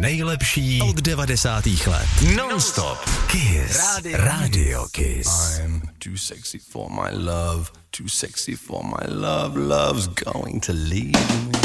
nejlepší od 90. let. Non-stop. Kiss. Radio Kiss. I'm too sexy for my love. Too sexy for my love. Love's going to leave me.